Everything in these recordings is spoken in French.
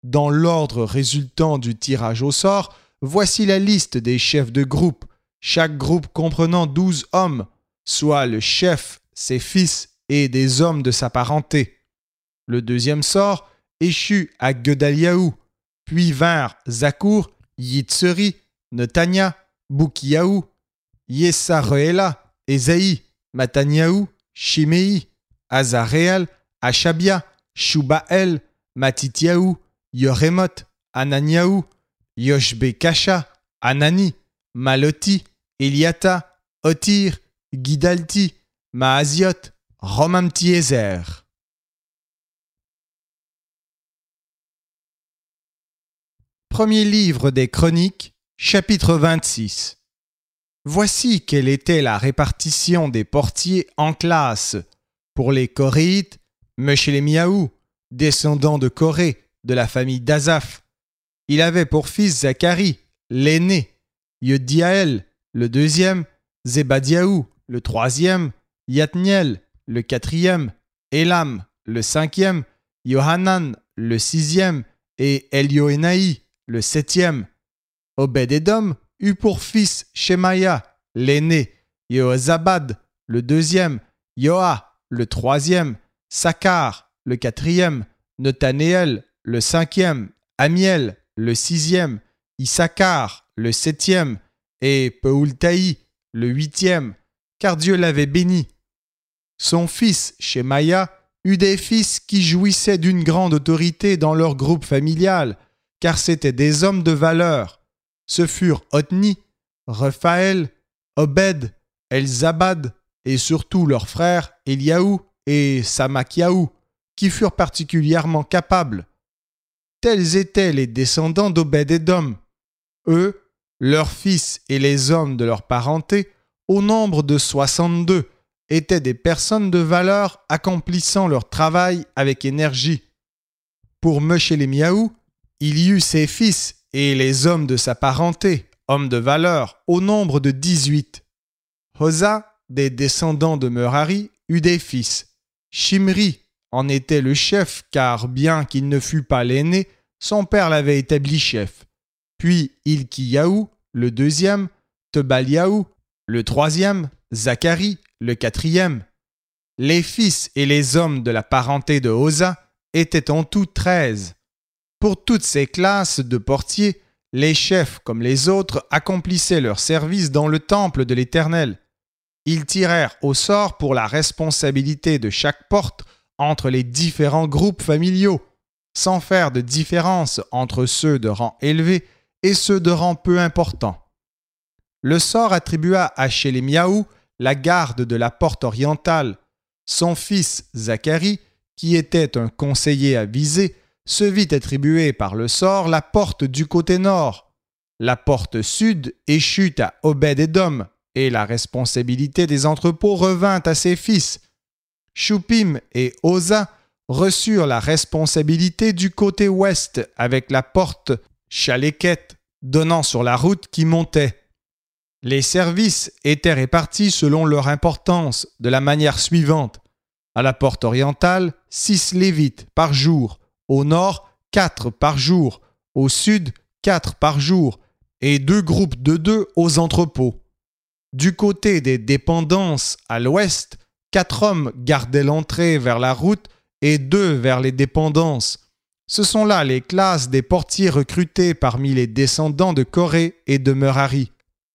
dans l'ordre résultant du tirage au sort, voici la liste des chefs de groupe, chaque groupe comprenant 12 hommes, soit le chef, ses fils et des hommes de sa parenté. Le deuxième sort échut à Gedaliahu, puis vinrent Zakour, Yitzeri, Netania, Boukiahu, Yesareela, Esaïe, Mataniahu, Shimei, Azareel, Ashabia, Shubael, Matityahu, Yoremoth, Ananiahu, Yoshbekasha, Anani, Maloti, Eliata, Otir, Gidalti, Maaziot, Romamtiezer. Premier livre des Chroniques, chapitre 26. Voici quelle était la répartition des portiers en classes. Pour les Coréites, Meshelemiahu, descendant de Corée, de la famille d'Azaph. Il avait pour fils Zacharie, l'aîné, Yediaël, le deuxième, Zébadiahu, le troisième, Yatniel, le quatrième, Elam, le cinquième, Yohanan, le sixième, et Elioénaï, le septième. Obed-Édom eut pour fils Shemaïa, l'aîné, Yehozabad, le deuxième, Yoa, le troisième, Sakar, le quatrième, Netanéel, le cinquième, Amiel, le sixième, Issachar, le septième, et Peultaï, le huitième, car Dieu l'avait béni. Son fils, Shemaïa, eut des fils qui jouissaient d'une grande autorité dans leur groupe familial, car c'étaient des hommes de valeur. Ce furent Othni, Rephaël, Obed, Elzabad, et surtout leurs frères Eliahu et Samakiahu, qui furent particulièrement capables. Tels étaient les descendants d'Obed-Édom. Eux, leurs fils et les hommes de leur parenté, au nombre de 62, étaient des personnes de valeur accomplissant leur travail avec énergie. Pour Meshelemiahu, il y eut ses fils et les hommes de sa parenté, hommes de valeur, au nombre de 18. Hosa, des descendants de Merari, eut des fils. Shimri en était le chef, car bien qu'il ne fût pas l'aîné, son père l'avait établi chef. Puis Ilkiyahu, le deuxième, Tebaliahu, le troisième, Zacharie, le quatrième. Les fils et les hommes de la parenté de Hosa étaient en tout 13. Pour toutes ces classes de portiers, les chefs comme les autres accomplissaient leur service dans le temple de l'Éternel. Ils tirèrent au sort pour la responsabilité de chaque porte entre les différents groupes familiaux, sans faire de différence entre ceux de rang élevé et ceux de rang peu important. Le sort attribua à Shelemiahu la garde de la porte orientale. Son fils Zacharie, qui était un conseiller avisé, se vit attribuer par le sort la porte du côté nord. La porte sud échut à Obed-Édom, et la responsabilité des entrepôts revint à ses fils. Shupim et Hosa reçurent la responsabilité du côté ouest avec la porte Chaleket donnant sur la route qui montait. Les services étaient répartis selon leur importance de la manière suivante. À la porte orientale, 6 Lévites par jour, au nord 4 par jour, au sud 4 par jour, et 2 groupes de 2 aux entrepôts. Du côté des dépendances à l'ouest, 4 hommes gardaient l'entrée vers la route et 2 vers les dépendances. Ce sont là les classes des portiers recrutés parmi les descendants de Corée et de Merari.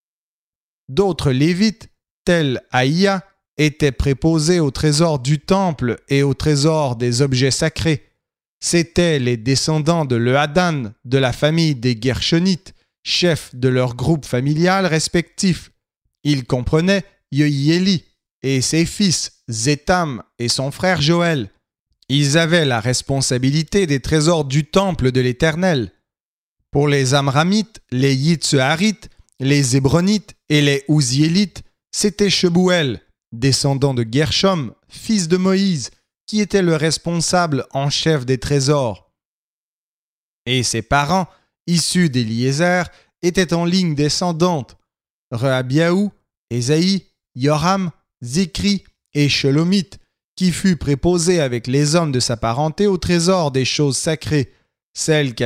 D'autres Lévites, tels Aïa, étaient préposés au trésor du temple et au trésor des objets sacrés. C'étaient les descendants de Lehadan, de la famille des Gershonites, chefs de leur groupe familial respectif. Ils comprenaient Yehiéli et ses fils Zétam et son frère Joël. Ils avaient la responsabilité des trésors du temple de l'Éternel. Pour les Amramites, les Yitsuharites, les Hébronites et les Ouziélites, c'était Shebouel, descendant de Gershom, fils de Moïse, qui était le responsable en chef des trésors. Et ses parents, issus d'Éliézer, étaient en ligne descendante. Rehabiahu, Ésaïe, Yoram, Zikri et Shelomith, qui fut préposé avec les hommes de sa parenté au trésor des choses sacrées. celle